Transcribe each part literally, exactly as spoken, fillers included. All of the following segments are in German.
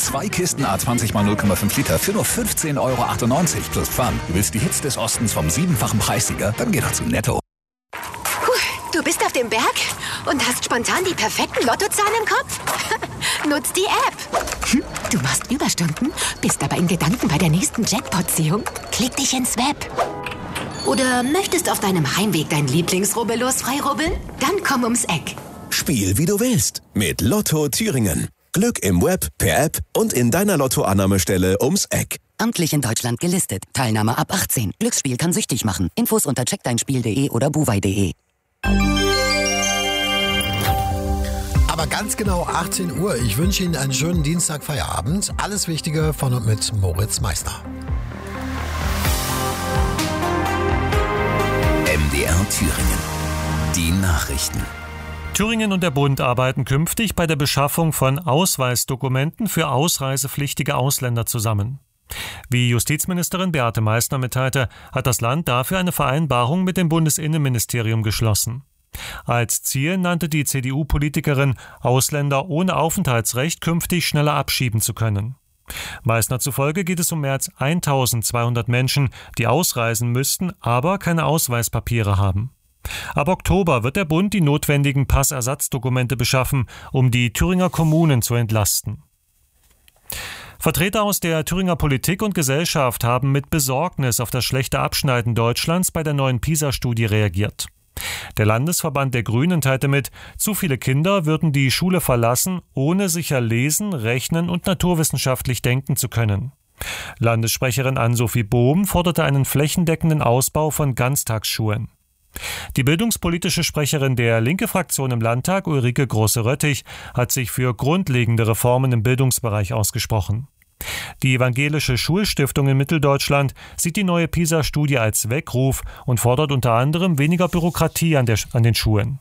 Zwei Kisten A zwanzig mal null Komma fünf Liter für nur fünfzehn Euro achtundneunzig plus Pfand. Du willst die Hits des Ostens vom siebenfachen Preissieger? Dann geh doch zu Netto. Du bist auf dem Berg und hast spontan die perfekten Lottozahlen im Kopf? Nutz die App. Hm, du machst Überstunden, bist aber in Gedanken bei der nächsten Jackpot-Ziehung? Klick dich ins Web. Oder möchtest auf deinem Heimweg dein Lieblingsrubbellos freirubbeln? Dann komm ums Eck. Spiel wie du willst mit Lotto Thüringen. Glück im Web, per App und in deiner Lottoannahmestelle ums Eck. Amtlich in Deutschland gelistet. Teilnahme ab achtzehn. Glücksspiel kann süchtig machen. Infos unter check dein spiel punkt de oder buwei punkt de. Aber ganz genau achtzehn Uhr. Ich wünsche Ihnen einen schönen Dienstag-Feierabend. Alles Wichtige von und mit Moritz Meissner. M D R Thüringen. Die Nachrichten. Thüringen und der Bund arbeiten künftig bei der Beschaffung von Ausweisdokumenten für ausreisepflichtige Ausländer zusammen. Wie Justizministerin Beate Meissner mitteilte, hat das Land dafür eine Vereinbarung mit dem Bundesinnenministerium geschlossen. Als Ziel nannte die C D U-Politikerin, Ausländer ohne Aufenthaltsrecht künftig schneller abschieben zu können. Meissner zufolge geht es um mehr als eintausendzweihundert Menschen, die ausreisen müssten, aber keine Ausweispapiere haben. Ab Oktober wird der Bund die notwendigen Passersatzdokumente beschaffen, um die Thüringer Kommunen zu entlasten. Vertreter aus der Thüringer Politik und Gesellschaft haben mit Besorgnis auf das schlechte Abschneiden Deutschlands bei der neuen PISA-Studie reagiert. Der Landesverband der Grünen teilte mit, zu viele Kinder würden die Schule verlassen, ohne sicher lesen, rechnen und naturwissenschaftlich denken zu können. Landessprecherin Ann-Sophie Bohm forderte einen flächendeckenden Ausbau von Ganztagsschulen. Die bildungspolitische Sprecherin der Linke-Fraktion im Landtag, Ulrike Große-Röttich, hat sich für grundlegende Reformen im Bildungsbereich ausgesprochen. Die Evangelische Schulstiftung in Mitteldeutschland sieht die neue PISA-Studie als Weckruf und fordert unter anderem weniger Bürokratie an, der, an den Schulen.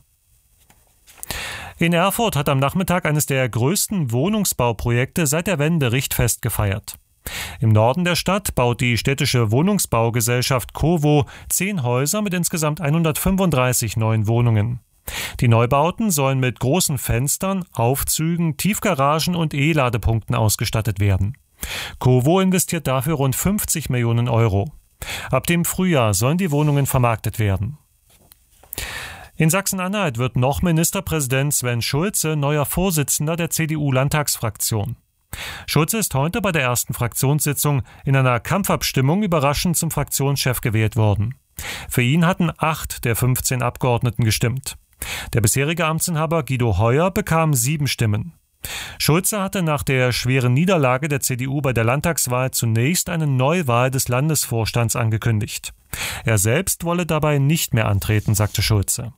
In Erfurt hat am Nachmittag eines der größten Wohnungsbauprojekte seit der Wende Richtfest gefeiert. Im Norden der Stadt baut die städtische Wohnungsbaugesellschaft Covo zehn Häuser mit insgesamt hundertfünfunddreißig neuen Wohnungen. Die Neubauten sollen mit großen Fenstern, Aufzügen, Tiefgaragen und E-Ladepunkten ausgestattet werden. Covo investiert dafür rund fünfzig Millionen Euro. Ab dem Frühjahr sollen die Wohnungen vermarktet werden. In Sachsen-Anhalt wird noch Ministerpräsident Sven Schulze neuer Vorsitzender der C D U-Landtagsfraktion. Schulze ist heute bei der ersten Fraktionssitzung in einer Kampfabstimmung überraschend zum Fraktionschef gewählt worden. Für ihn hatten acht der fünfzehn Abgeordneten gestimmt. Der bisherige Amtsinhaber Guido Heuer bekam sieben Stimmen. Schulze hatte nach der schweren Niederlage der C D U bei der Landtagswahl zunächst eine Neuwahl des Landesvorstands angekündigt. Er selbst wolle dabei nicht mehr antreten, sagte Schulze.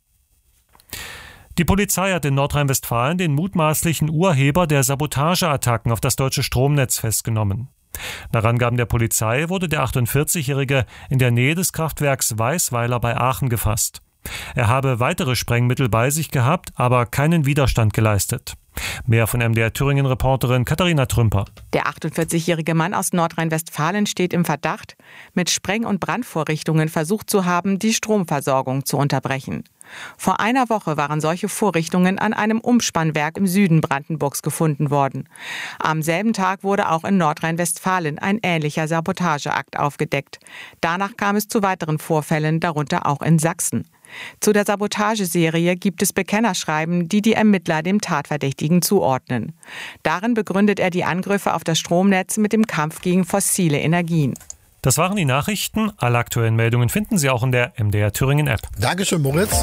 Die Polizei hat in Nordrhein-Westfalen den mutmaßlichen Urheber der Sabotageattacken auf das deutsche Stromnetz festgenommen. Nach Angaben der Polizei wurde der achtundvierzigjährige in der Nähe des Kraftwerks Weißweiler bei Aachen gefasst. Er habe weitere Sprengmittel bei sich gehabt, aber keinen Widerstand geleistet. Mehr von M D R Thüringen-Reporterin Katharina Trümper. Der achtundvierzigjährige Mann aus Nordrhein-Westfalen steht im Verdacht, mit Spreng- und Brandvorrichtungen versucht zu haben, die Stromversorgung zu unterbrechen. Vor einer Woche waren solche Vorrichtungen an einem Umspannwerk im Süden Brandenburgs gefunden worden. Am selben Tag wurde auch in Nordrhein-Westfalen ein ähnlicher Sabotageakt aufgedeckt. Danach kam es zu weiteren Vorfällen, darunter auch in Sachsen. Zu der Sabotageserie gibt es Bekennerschreiben, die die Ermittler dem Tatverdächtigen zuordnen. Darin begründet er die Angriffe auf das Stromnetz mit dem Kampf gegen fossile Energien. Das waren die Nachrichten. Alle aktuellen Meldungen finden Sie auch in der M D R Thüringen App. Dankeschön, Moritz.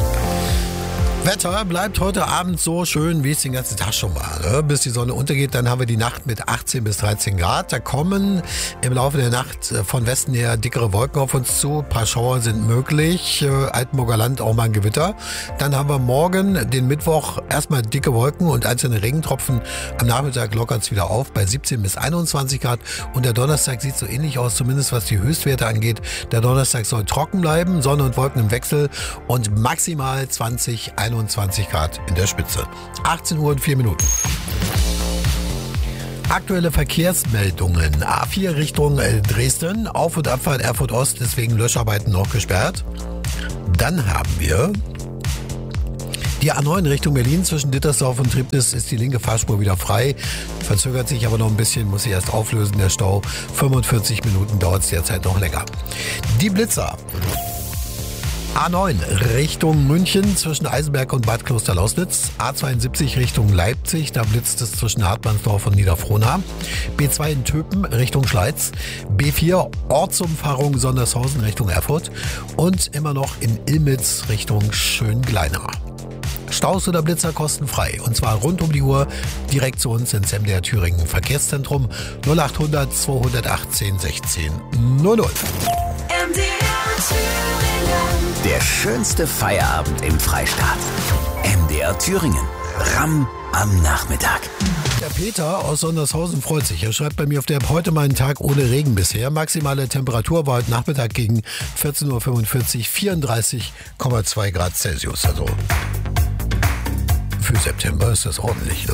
Wetter bleibt heute Abend so schön, wie es den ganzen Tag schon war. Ne? Bis die Sonne untergeht, dann haben wir die Nacht mit achtzehn bis dreizehn Grad. Da kommen im Laufe der Nacht von Westen her dickere Wolken auf uns zu. Ein paar Schauer sind möglich. Äh, Altenburger Land auch mal ein Gewitter. Dann haben wir morgen, den Mittwoch, erstmal dicke Wolken und einzelne Regentropfen. Am Nachmittag lockert es wieder auf bei siebzehn bis einundzwanzig Grad. Und der Donnerstag sieht so ähnlich aus, zumindest was die Höchstwerte angeht. Der Donnerstag soll trocken bleiben, Sonne und Wolken im Wechsel und maximal zwanzig, einundzwanzig Grad in der Spitze. achtzehn Uhr und vier Minuten. Aktuelle Verkehrsmeldungen. A vier Richtung Dresden, Auf- und Abfahrt Erfurt Ost, deswegen Löscharbeiten noch gesperrt. Dann haben wir Die A neun Richtung Berlin zwischen Dittersdorf und Tribnis ist die linke Fahrspur wieder frei. Verzögert sich aber noch ein bisschen, muss sich erst auflösen, der Stau. fünfundvierzig Minuten dauert es derzeit noch länger. Die Blitzer. A neun Richtung München zwischen Eisenberg und Bad Klosterlausnitz. A zweiundsiebzig Richtung Leipzig, da blitzt es zwischen Hartmannsdorf und Niederfrohnau. B zwei in Töpen Richtung Schleiz. B vier Ortsumfahrung Sondershausen Richtung Erfurt. Und immer noch in Illmitz Richtung Schöngleina. Staus oder Blitzer kostenfrei. Und zwar rund um die Uhr direkt zu uns ins M D R Thüringen Verkehrszentrum null achthundert zweihundertachtzehn sechzehn null null. M D R Thüringen. Der schönste Feierabend im Freistaat. M D R Thüringen. Ramm am Nachmittag. Der Peter aus Sondershausen freut sich. Er schreibt bei mir auf der App, heute mal einen Tag ohne Regen bisher. Maximale Temperatur war heute Nachmittag gegen vierzehn Uhr fünfundvierzig vierunddreißig Komma zwei Grad Celsius. Also für September ist das ordentlich. Ne?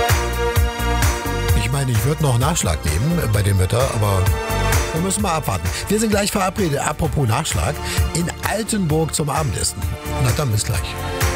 Ich meine, ich würde noch Nachschlag nehmen bei dem Wetter, aber wir müssen mal abwarten. Wir sind gleich verabredet. Apropos Nachschlag, in Altenburg zum Abendessen. Na dann, bis gleich.